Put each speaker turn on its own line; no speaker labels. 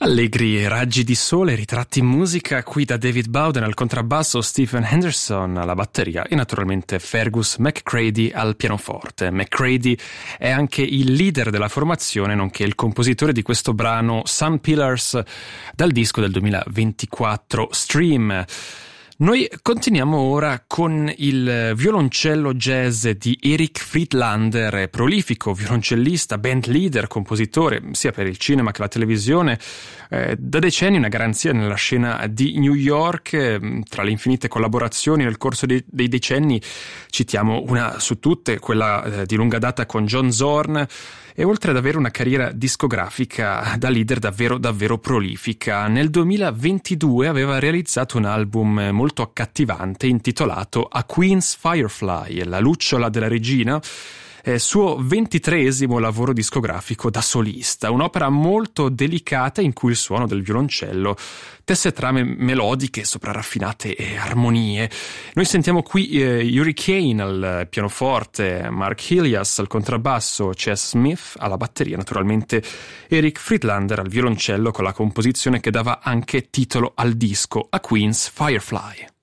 Allegri raggi di sole, ritratti in musica, qui da David Bowden al contrabbasso, Stephen Henderson alla batteria e naturalmente Fergus McCready al pianoforte. McCready è anche il leader della formazione, nonché il compositore di questo brano Sun Pillars dal disco del 2024 Stream. Noi continuiamo ora con il violoncello jazz di Eric Friedlander, prolifico violoncellista, band leader, compositore sia per il cinema che la televisione, da decenni una garanzia nella scena di New York. Tra le infinite collaborazioni nel corso dei decenni citiamo una su tutte, quella di lunga data con John Zorn, e oltre ad avere una carriera discografica da leader davvero prolifica, nel 2022 aveva realizzato un album molto accattivante intitolato A Queen's Firefly, la lucciola della regina, suo 23esimo lavoro discografico da solista, un'opera molto delicata in cui il suono del violoncello tesse trame melodiche sopra raffinate armonie. Noi sentiamo qui Yuri Kane al pianoforte, Mark Hillias al contrabbasso, Chess Smith alla batteria, naturalmente Eric Friedlander al violoncello con la composizione che dava anche titolo al disco, A Queen's Firefly.